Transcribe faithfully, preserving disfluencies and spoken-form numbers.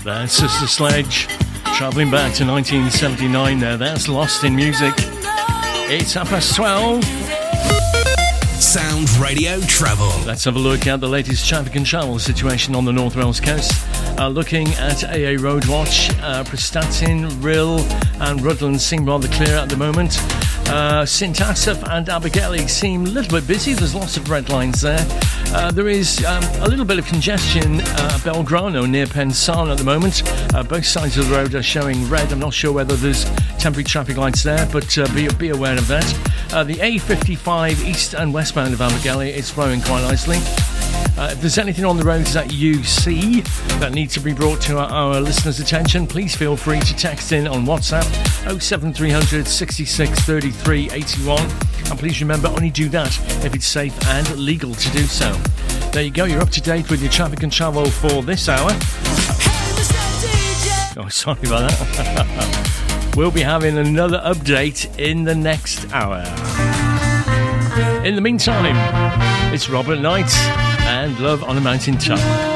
That's Sister Sledge, travelling back to nineteen seventy-nine there. That's Lost in Music. It's half past twelve. Sound Radio Travel. Let's have a look at the latest traffic and travel situation on the North Wales coast. Uh, looking at A A Road Watch, uh, Prestatyn, Rhyl and Rutland seem rather clear at the moment. Uh, Saint Asaph and Abergele seem a little bit busy. There's lots of red lines there. Uh, there is um, a little bit of congestion uh, at Belgrano near Pensarn at the moment. Uh, both sides of the road are showing red. I'm not sure whether there's temporary traffic lights there, but uh, be, be aware of that. Uh, the A fifty-five east and westbound of Abergele is flowing quite nicely. Uh, if there's anything on the roads that you see that needs to be brought to our, our listeners' attention, please feel free to text in on WhatsApp oh seven three hundred sixty-six thirty-three eighty-one, and please remember, only do that if it's safe and legal to do so. There you go, you're up to date with your traffic and travel for this hour. Oh, sorry about that. We'll be having another update in the next hour. In the meantime, it's Robert Knight and Love on a Mountain Top.